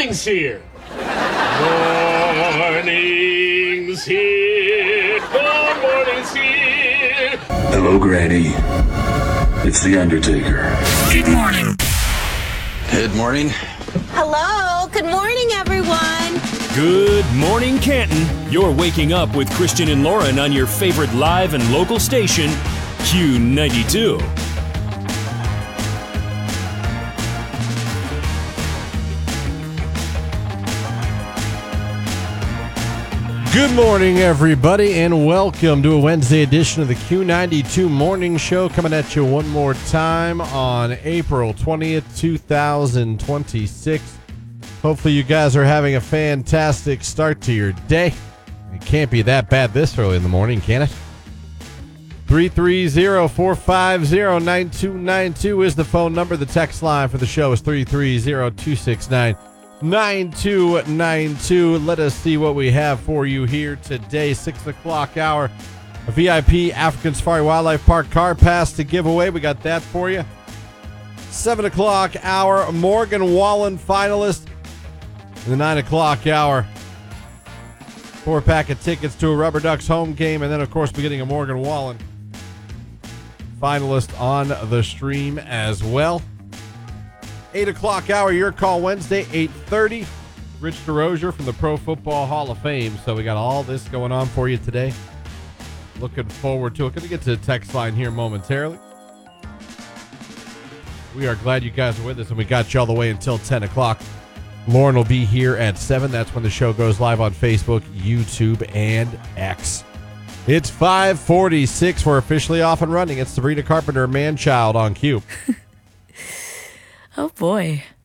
morning's here. Morning's here. Good morning's here. Hello, Granny. It's the Undertaker. Good morning. Good morning. Hello. Good morning, everyone. Good morning, Canton. You're waking up with Christian and Lauren on your favorite live and local station, Q92. Good morning, everybody, and welcome to a Wednesday edition of the Q92 Morning Show, coming at you one more time on April 20th, 2026. Hopefully you guys are having a fantastic start to your day. It can't be that bad this early in the morning, can it? 330-450-9292 is the phone number. The text line for the show is 330-269-9292. Let us see what we have for you here today. 6 o'clock hour, a VIP African Safari Wildlife Park car pass to give away. We got that for you. 7 o'clock hour, Morgan Wallen finalist. In the 9 o'clock hour, 4-pack of tickets to a Rubber Ducks home game. And then, of course, we're getting a Morgan Wallen finalist on the stream as well. 8 o'clock hour, Your Call Wednesday, 8:30. Rich DeRozier from the Pro Football Hall of Fame. So we got all this going on for you today. Looking forward to it. Going to get to the text line here momentarily. We are glad you guys are with us, and we got you all the way until 10 o'clock. Lauren will be here at 7. That's when the show goes live on Facebook, YouTube, and X. It's 5:46. We're officially off and running. It's Sabrina Carpenter, Man-Child on Q. Oh, boy.